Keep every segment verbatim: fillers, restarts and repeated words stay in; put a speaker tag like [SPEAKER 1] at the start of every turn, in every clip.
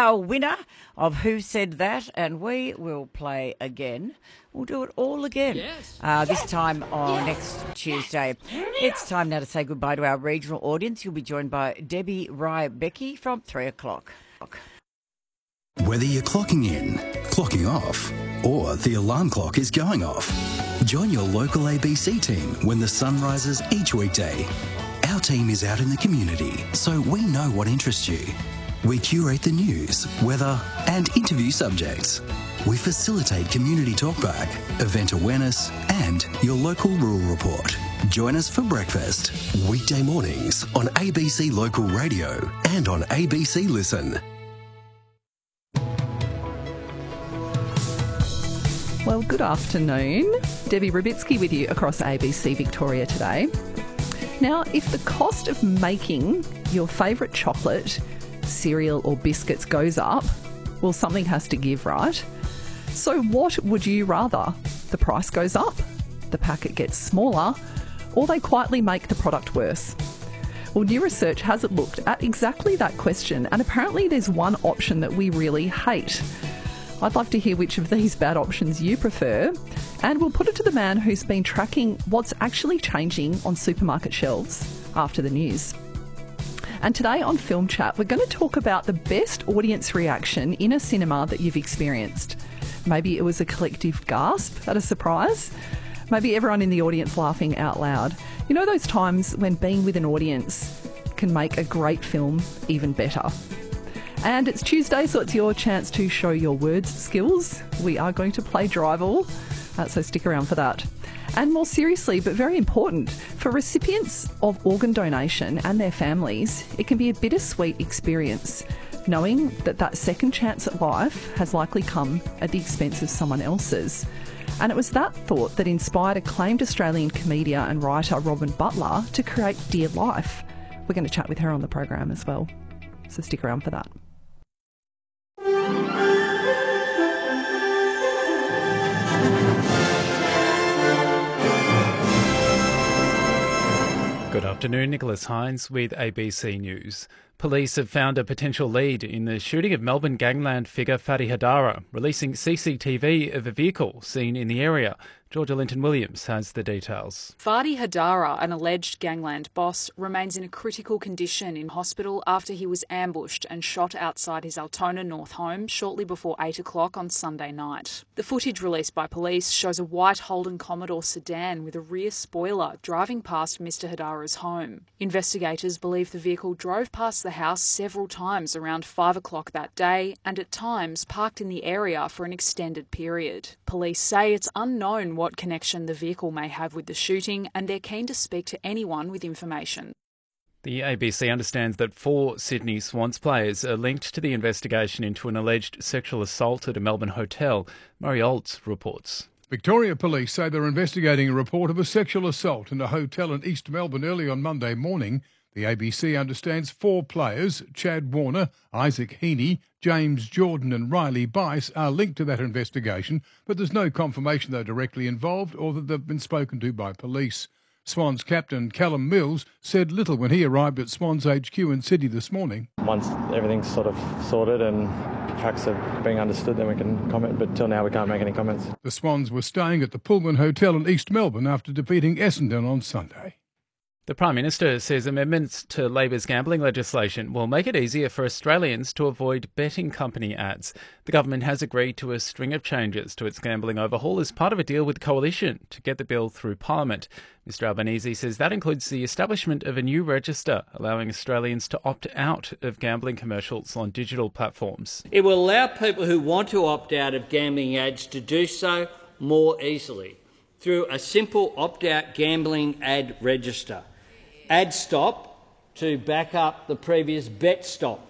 [SPEAKER 1] our winner of Who Said That, and we will play again. We'll do it all again.
[SPEAKER 2] Yes.
[SPEAKER 1] Uh, this
[SPEAKER 2] yes.
[SPEAKER 1] time on
[SPEAKER 2] yes.
[SPEAKER 1] next Tuesday. Yes. It's time now to say goodbye to our regional audience. You'll be joined by Debbie Rye-Becky from three o'clock.
[SPEAKER 3] Whether you're clocking in, clocking off, or the alarm clock is going off, join your local A B C team when the sun rises each weekday. Our team is out in the community, so we know what interests you. We curate the news, weather, and interview subjects. We facilitate community talkback, event awareness, and your local rural report. Join us for breakfast, weekday mornings on A B C Local Radio and on A B C Listen.
[SPEAKER 4] Well, good afternoon. Debbie Rubitsky with you across A B C Victoria today. Now, if the cost of making your favourite chocolate, cereal or biscuits goes up, well, something has to give, right? So what would you rather? The price goes up, the packet gets smaller, or they quietly make the product worse? Well, new research has looked at exactly that question, and apparently there's one option that we really hate. I'd love to hear which of these bad options you prefer, and we'll put it to the man who's been tracking what's actually changing on supermarket shelves after the news. And today on Film Chat, we're going to talk about the best audience reaction in a cinema that you've experienced. Maybe it was a collective gasp at a surprise. Maybe everyone in the audience laughing out loud. You know those times when being with an audience can make a great film even better. And it's Tuesday, so it's your chance to show your words skills. We are going to play Drival, uh, so stick around for that. And more seriously, but very important, for recipients of organ donation and their families, it can be a bittersweet experience, knowing that that second chance at life has likely come at the expense of someone else's. And it was that thought that inspired acclaimed Australian comedian and writer Robin Butler to create Dear Life. We're going to chat with her on the program as well, so stick around for that.
[SPEAKER 5] Good afternoon, Nicholas Hines with A B C News. Police have found a potential lead in the shooting of Melbourne gangland figure Fadi Hadara, releasing C C T V of a vehicle seen in the area. Georgia Linton-Williams has the details.
[SPEAKER 6] Fadi Hadara, an alleged gangland boss, remains in a critical condition in hospital after he was ambushed and shot outside his Altona North home shortly before eight o'clock on Sunday night. The footage released by police shows a white Holden Commodore sedan with a rear spoiler driving past Mister Hadara's home. Investigators believe the vehicle drove past the house several times around five o'clock that day and at times parked in the area for an extended period. Police say it's unknown what connection the vehicle may have with the shooting, and they're keen to speak to anyone with information.
[SPEAKER 5] The A B C understands that four Sydney Swans players are linked to the investigation into an alleged sexual assault at a Melbourne hotel. Murray Olds reports.
[SPEAKER 7] Victoria Police say they're investigating a report of a sexual assault in a hotel in East Melbourne early on Monday morning. The A B C understands four players, Chad Warner, Isaac Heaney, James Jordan and Riley Bice, are linked to that investigation, but there's no confirmation they're directly involved or that they've been spoken to by police. Swans captain Callum Mills said little when he arrived at Swans H Q in Sydney this morning.
[SPEAKER 8] Once everything's sort of sorted and facts are being understood, then we can comment, but till now we can't make any comments.
[SPEAKER 7] The Swans were staying at the Pullman Hotel in East Melbourne after defeating Essendon on Sunday.
[SPEAKER 5] The Prime Minister says amendments to Labor's gambling legislation will make it easier for Australians to avoid betting company ads. The government has agreed to a string of changes to its gambling overhaul as part of a deal with the Coalition to get the bill through Parliament. Mr Albanese says that includes the establishment of a new register allowing Australians to opt out of gambling commercials on digital platforms.
[SPEAKER 2] It will allow people who want to opt out of gambling ads to do so more easily through a simple opt-out gambling ad register. Ad stop to back up the previous bet stop.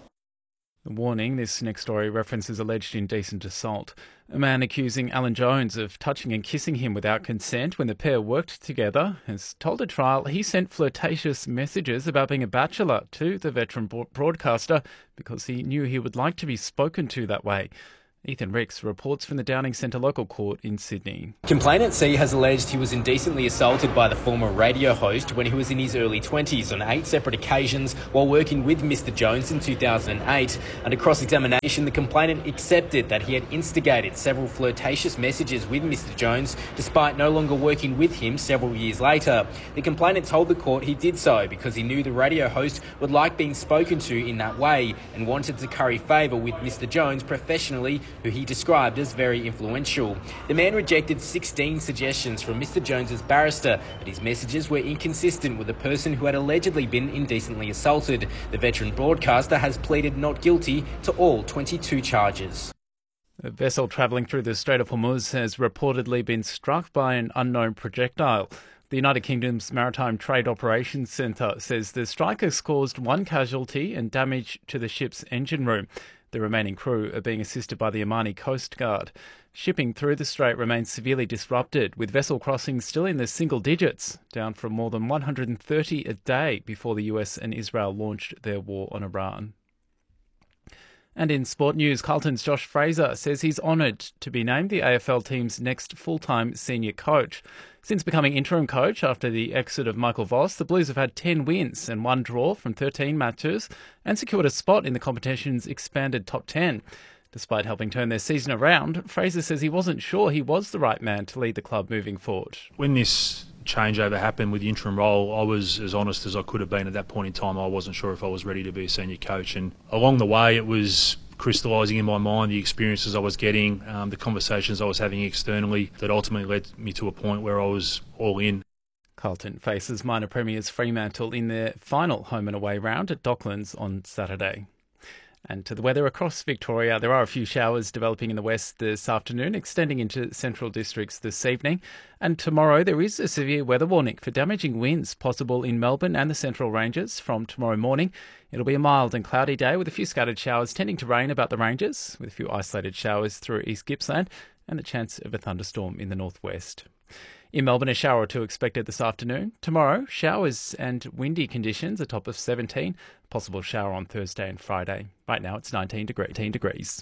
[SPEAKER 5] A warning, this next story references alleged indecent assault. A man accusing Alan Jones of touching and kissing him without consent when the pair worked together has told a trial he sent flirtatious messages about being a bachelor to the veteran broadcaster because he knew he would like to be spoken to that way. Ethan Ricks reports from the Downing Centre Local Court in Sydney.
[SPEAKER 9] Complainant C has alleged he was indecently assaulted by the former radio host when he was in his early twenties on eight separate occasions while working with Mister Jones in two thousand eight. Under cross-examination, the complainant accepted that he had instigated several flirtatious messages with Mister Jones despite no longer working with him several years later. The complainant told the court he did so because he knew the radio host would like being spoken to in that way and wanted to curry favour with Mister Jones professionally, who he described as very influential. The man rejected sixteen suggestions from Mister Jones's barrister, but his messages were inconsistent with the person who had allegedly been indecently assaulted. The veteran broadcaster has pleaded not guilty to all twenty-two charges.
[SPEAKER 5] A vessel travelling through the Strait of Hormuz has reportedly been struck by an unknown projectile. The United Kingdom's Maritime Trade Operations Centre says the strike has caused one casualty and damage to the ship's engine room. The remaining crew are being assisted by the Omani Coast Guard. Shipping through the strait remains severely disrupted, with vessel crossings still in the single digits, down from more than one hundred thirty a day before the U S and Israel launched their war on Iran. And in sport news, Carlton's Josh Fraser says he's honoured to be named the A F L team's next full-time senior coach. Since becoming interim coach after the exit of Michael Voss, the Blues have had ten wins and one draw from thirteen matches and secured a spot in the competition's expanded top ten. Despite helping turn their season around, Fraser says he wasn't sure he was the right man to lead the club moving forward.
[SPEAKER 10] When this changeover happened with the interim role, I was as honest as I could have been at that point in time. I wasn't sure if I was ready to be a senior coach, and along the way it was crystallising in my mind the experiences I was getting, um, the conversations I was having externally that ultimately led me to a point where I was all in.
[SPEAKER 5] Carlton faces minor premiers Fremantle in their final home and away round at Docklands on Saturday. And to the weather across Victoria, there are a few showers developing in the west this afternoon, extending into central districts this evening. And tomorrow there is a severe weather warning for damaging winds possible in Melbourne and the Central Ranges from tomorrow morning. It'll be a mild and cloudy day with a few scattered showers tending to rain about the ranges, with a few isolated showers through East Gippsland and the chance of a thunderstorm in the northwest. In Melbourne, a shower or two expected this afternoon. Tomorrow, showers and windy conditions, a top of seventeen. Possible shower on Thursday and Friday. Right now, it's nineteen degrees.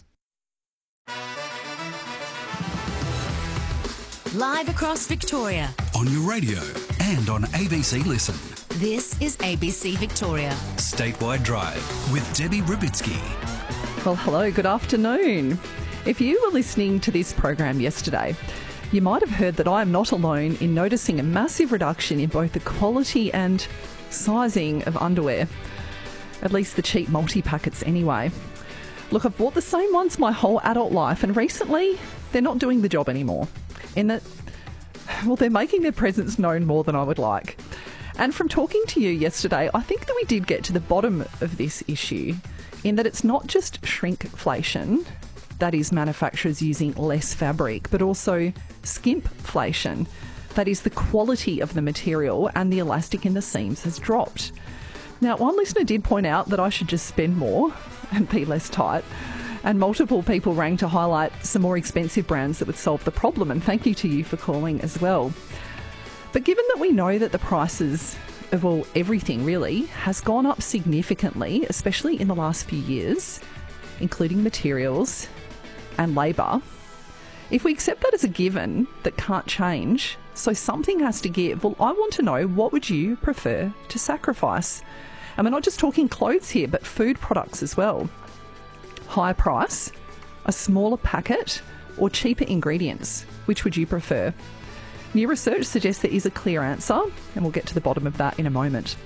[SPEAKER 11] Live across Victoria.
[SPEAKER 3] On your radio and on A B C Listen.
[SPEAKER 11] This is A B C Victoria.
[SPEAKER 3] Statewide Drive with Debbie Rubitsky.
[SPEAKER 4] Well, hello, good afternoon. If you were listening to this program yesterday, you might have heard that I am not alone in noticing a massive reduction in both the quality and sizing of underwear. At least the cheap multi-packets anyway. Look, I've bought the same ones my whole adult life, and recently they're not doing the job anymore. In that, well, they're making their presence known more than I would like. And from talking to you yesterday, I think that we did get to the bottom of this issue, in that it's not just shrinkflation, that is manufacturers using less fabric, but also skimpflation, that is the quality of the material and the elastic in the seams has dropped. Now, one listener did point out that I should just spend more and be less tight, and multiple people rang to highlight some more expensive brands that would solve the problem, and thank you to you for calling as well. But given that we know that the prices of, well, everything really has gone up significantly, especially in the last few years, including materials and labour, if we accept that as a given that can't change, so something has to give, well, I want to know, what would you prefer to sacrifice? And we're not just talking clothes here, but food products as well. Higher price, a smaller packet, or cheaper ingredients? Which would you prefer? New research suggests there is a clear answer, and we'll get to the bottom of that in a moment.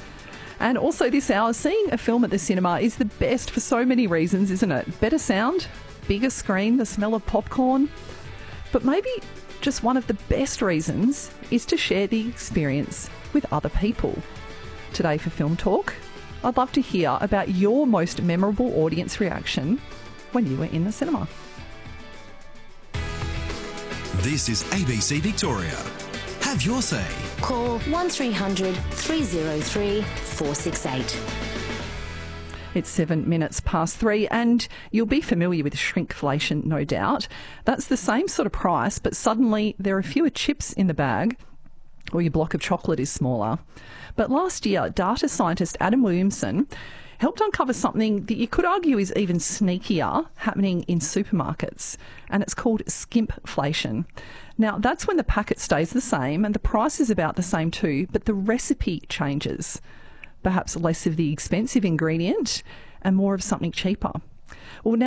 [SPEAKER 4] And also this hour, seeing a film at the cinema is the best for so many reasons, isn't it? Better sound, bigger screen, the smell of popcorn. But maybe just one of the best reasons is to share the experience with other people. Today for Film Talk, I'd love to hear about your most memorable audience reaction when you were in the cinema.
[SPEAKER 3] This is A B C Victoria. Have your say.
[SPEAKER 11] Call one three hundred three oh three four six eight.
[SPEAKER 4] It's seven minutes past three, and you'll be familiar with shrinkflation, no doubt. That's the same sort of price, but suddenly there are fewer chips in the bag, or your block of chocolate is smaller. But last year, data scientist Adam Williamson, helped uncover something that you could argue is even sneakier happening in supermarkets, and it's called skimpflation. Now, that's when the packet stays the same and the price is about the same too, but the recipe changes. Perhaps less of the expensive ingredient and more of something cheaper.